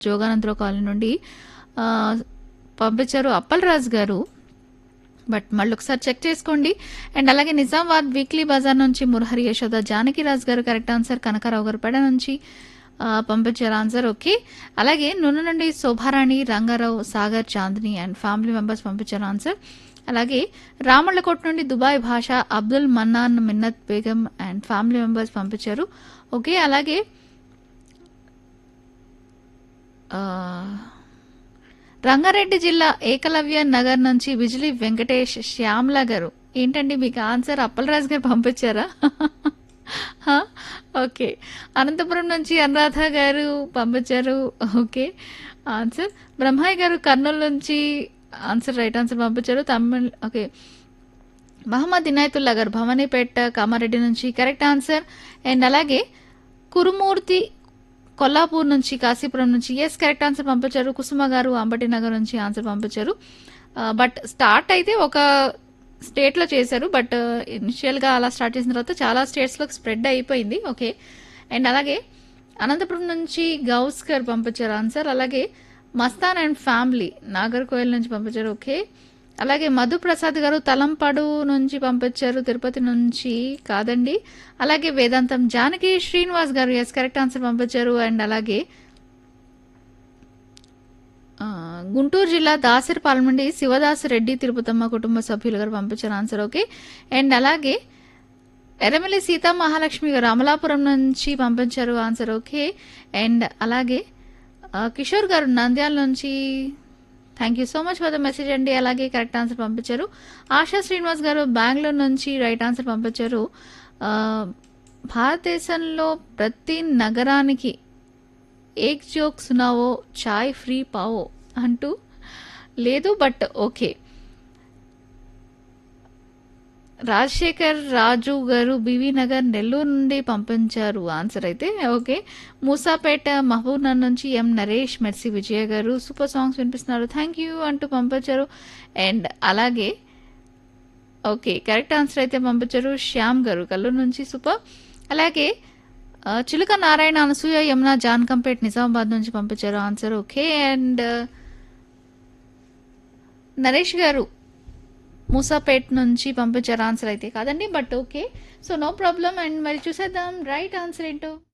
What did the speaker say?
Jogananda Rao colony నుండి ఆ, పంపించారు అప్పలరాజు గారు. బట్ మళ్ళీ ఒకసారి చెక్ చేసుకోండి. అండ్ అలాగే నిజామాబాద్ వీక్లీ బజార్ నుంచి మురహరి యశోద జానకిరాజు గారు కరెక్ట్ ఆన్సర్. కనకారావు గారు పెడ నుంచి పంపించారు ఆన్సర్. ఓకే. అలాగే నున్న నుండి Shobharani Rangarao Sagar Chandini and family members పంపించారు ఆన్సర్. అలాగే రామళ్ళకోట నుండి దుబాయ్ భాష Abdul Mannan Minnat Begum and family members పంపించారు. ఓకే. అలాగే ఆ, రంగారెడ్డి జిల్లా ఏకలవ్య నగర్ నుంచి బిజిలీ వెంకటేష్ శ్యామ్ల గారు. ఏంటండి మీకు ఆన్సర్ అప్పలరాజు గారు పంపించారా? హా? ఓకే. అనంతపురం నుంచి అనురాధ గారు పంపించారు. Okay answer. బ్రహ్మయ్య గారు కర్నూలు నుంచి ఆన్సర్ రైట్ ఆన్సర్ పంపించారు. తమిళ్ ఓకే. మహమ్మద్ ఇనాయతుల్లా గారు భవానీపేట కామారెడ్డి నుంచి కరెక్ట్ ఆన్సర్. అండ్ అలాగే కురుమూర్తి కొల్లాపూర్ నుంచి కాశీపురం నుంచి ఎస్ కరెక్ట్ ఆన్సర్ పంపించారు. కుసుమ గారు అంబటి నగర్ నుంచి ఆన్సర్ పంపించారు. బట్ స్టార్ట్ అయితే ఒక స్టేట్ లో చేశారు. బట్ ఇనిషియల్ గా అలా స్టార్ట్ చేసిన తర్వాత చాలా స్టేట్స్ లో స్ప్రెడ్ అయిపోయింది. ఓకే. అండ్ అలాగే అనంతపురం నుంచి గౌస్ గారు పంపించారు ఆన్సర్. అలాగే మస్తాన్ అండ్ ఫ్యామిలీ నాగర్కోయిల్ నుంచి పంపించారు. ఓకే. అలాగే మధు ప్రసాద్ గారు తలంపాడు నుంచి పంపించారు. తిరుపతి నుంచి కాదండి. అలాగే వేదాంతం జానకి శ్రీనివాస్ గారు ఎస్ కరెక్ట్ ఆన్సర్ పంపించారు. అండ్ అలాగే గుంటూరు జిల్లా దాసరిపాలెం నుండి శివదాసు రెడ్డి తిరుపతమ్మ కుటుంబ సభ్యులు గారు పంపించారు ఆన్సర్. ఓకే. అండ్ అలాగే ఎర్రమల్లి సీతా మహాలక్ష్మి గారు అమలాపురం నుంచి పంపించారు ఆన్సర్. ఓకే. అండ్ అలాగే కిషోర్ గారు నంద్యాల నుంచి thank you so much for the message అండి. అలాగే కరెక్ట్ ఆన్సర్ పంపించారు. ఆశా శ్రీనివాస్ గారు బెంగళూరు నుంచి రైట్ ఆన్సర్ పంపించారు. ఆ, భారతదేశంలో ప్రతి నగరానికి ఏక్ జోక్ సునావో చాయ్ ఫ్రీ పావో అంటూ లేదు. But okay. రాజశేఖర్ రాజు గారు బీవీ నగర్ నెల్లూరు నుండి పంపించారు ఆన్సర్ అయితే. ఓకే. మూసాపేట మహబూబ్ నగర్ నుంచి ఎం నరేష్ మెర్సీ విజయ గారు సూపర్ సాంగ్స్ వినిపిస్తున్నారు థ్యాంక్ యూ అంటూ పంపించారు. అండ్ అలాగే ఓకే కరెక్ట్ ఆన్సర్ అయితే పంపించారు శ్యామ్ గారు కల్లూరు నుంచి సూపర్. అలాగే చిలుక నారాయణ అనసూయ యమున జాన్కంపేట్ నిజామాబాద్ నుంచి పంపించారు ఆన్సర్. ఓకే. అండ్ నరేష్ గారు మూసాపేట్ నుంచి పంపించారు ఆన్సర్ అయితే కాదండి. But okay. So no problem. And మరి చూసేద్దాం రైట్ ఆన్సర్ ఏంటో.